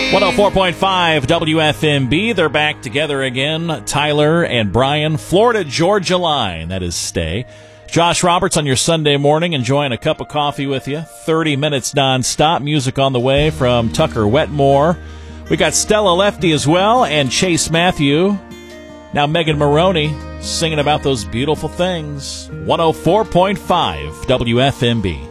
104.5 WFMB. They're back together again. Tyler and Brian, Florida-Georgia line. That is stay. Josh Roberts on your Sunday morning, enjoying a cup of coffee with you. 30 minutes nonstop. Music on the way from Tucker Wetmore. We got Stella Lefty as well, and Chase Matthew. Now Megan Maroney singing about those beautiful things. 104.5 WFMB.